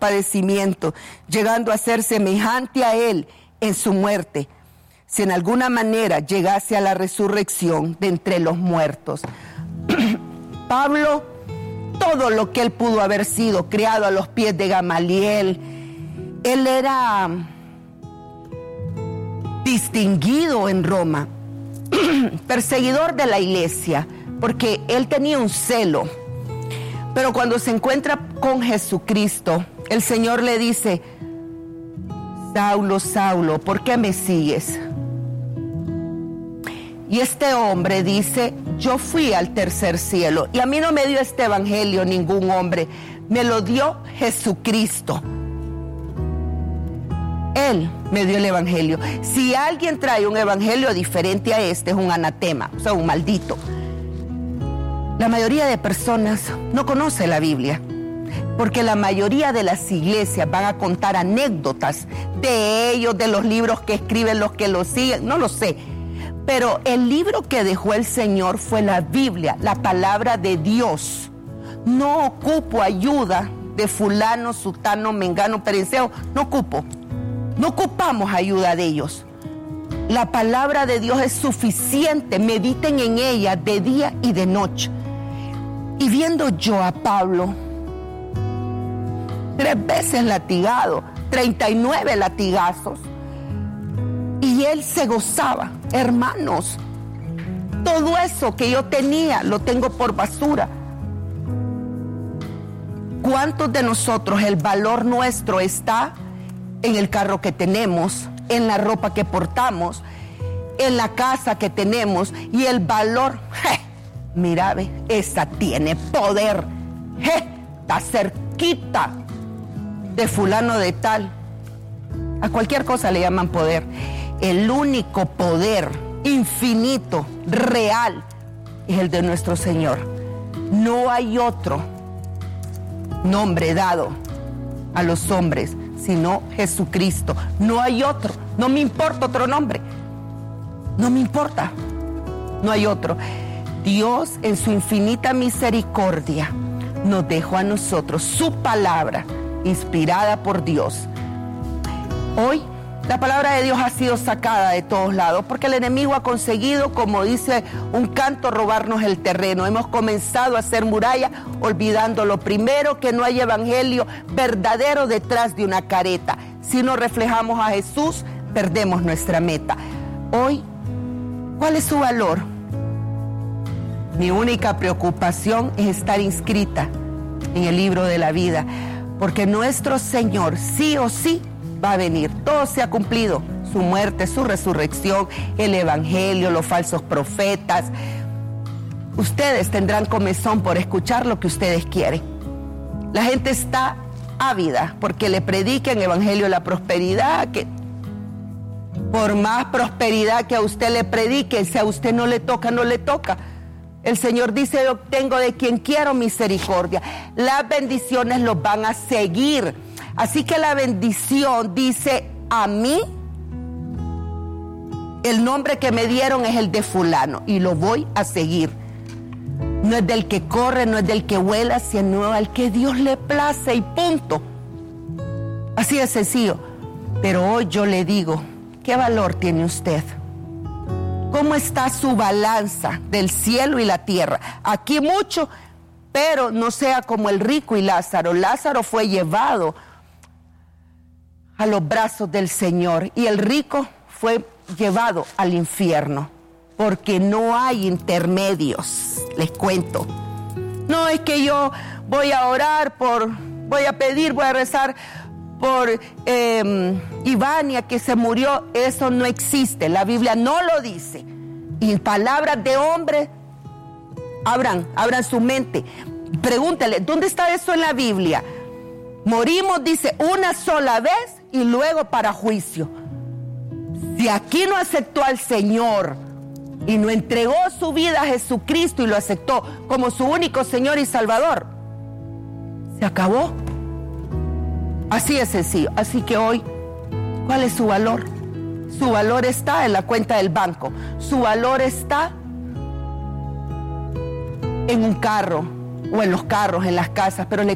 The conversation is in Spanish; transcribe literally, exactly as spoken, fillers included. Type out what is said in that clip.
padecimiento, llegando a ser semejante a Él en su muerte, si en alguna manera llegase a la resurrección de entre los muertos. Pablo, todo lo que él pudo haber sido, criado a los pies de Gamaliel, él era distinguido en Roma, perseguidor de la iglesia, porque él tenía un celo. Pero cuando se encuentra con Jesucristo, el Señor le dice: Saulo, Saulo, ¿por qué me sigues? Y este hombre dice: yo fui al tercer cielo y a mí no me dio este evangelio ningún hombre, me lo dio Jesucristo. Él me dio el evangelio. Si alguien trae un evangelio diferente a este, es un anatema, o sea, un maldito. La mayoría de personas no conoce la Biblia, porque la mayoría de las iglesias van a contar anécdotas de ellos, de los libros que escriben los que lo siguen, no lo sé. Pero el libro que dejó el Señor fue la Biblia, la palabra de Dios. No ocupo ayuda de fulano, sutano, mengano, perenceo, no ocupo. No ocupamos ayuda de ellos. La palabra de Dios es suficiente, mediten en ella de día y de noche. Y viendo yo a Pablo, tres veces latigado, treinta y nueve latigazos, y él se gozaba. Hermanos, todo eso que yo tenía lo tengo por basura. ¿Cuántos de nosotros el valor nuestro está en el carro que tenemos, en la ropa que portamos, en la casa que tenemos? Y el valor, je, mira, ve, esa tiene poder, je, está cerquita de fulano de tal. A cualquier cosa le llaman poder. El único poder infinito, real, es el de nuestro Señor. No hay otro nombre dado a los hombres sino Jesucristo. No hay otro. No me importa otro nombre. No me importa. No hay otro. Dios, en su infinita misericordia, nos dejó a nosotros su palabra, inspirada por Dios. Hoy la palabra de Dios ha sido sacada de todos lados porque el enemigo ha conseguido, como dice un canto, robarnos el terreno. Hemos comenzado a hacer muralla olvidando lo primero, que no hay evangelio verdadero detrás de una careta. Si no reflejamos a Jesús, perdemos nuestra meta. Hoy, ¿cuál es su valor? Mi única preocupación es estar inscrita en el libro de la vida, porque nuestro Señor sí o sí va a venir. Todo se ha cumplido: su muerte, su resurrección, el evangelio, los falsos profetas. Ustedes tendrán comezón por escuchar lo que ustedes quieren. La gente está ávida porque le prediquen evangelio de la prosperidad, que por más prosperidad que a usted le predique, si a usted no le toca, no le toca. El Señor dice: yo obtengo de quien quiero misericordia. Las bendiciones los van a seguir. Así que la bendición dice: a mí el nombre que me dieron es el de fulano y lo voy a seguir. No es del que corre, no es del que vuela, sino al que Dios le place, y punto. Así de sencillo. Pero hoy yo le digo: ¿qué valor tiene usted? ¿Cómo está su balanza del cielo y la tierra? Aquí mucho, pero no sea como el rico y Lázaro. Lázaro fue llevado a los brazos del Señor y el rico fue llevado al infierno, porque no hay intermedios. Les cuento. No es que yo voy a orar por, voy a pedir, voy a rezar por eh, Ivania que se murió. Eso no existe, la Biblia no lo dice. Y palabras de hombre, abran, abran su mente. Pregúntale, ¿dónde está eso en la Biblia? Morimos, dice, una sola vez y luego para juicio. Si aquí no aceptó al Señor y no entregó su vida a Jesucristo y lo aceptó como su único Señor y Salvador, se acabó. Así es sencillo. Así que hoy, ¿cuál es su valor? Su valor está en la cuenta del banco. Su valor está en un carro o en los carros, en las casas. Pero le